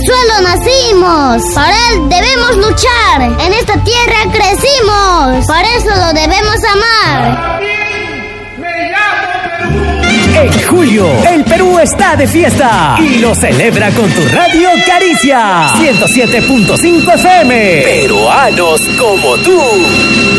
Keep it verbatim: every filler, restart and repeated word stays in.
suelo nacimos, para él debemos luchar, en esta tierra crecimos, por eso lo debemos amar. En julio, el Perú está de fiesta y lo celebra con tu radio Caricia ciento siete punto cinco F M. Peruanos como tú.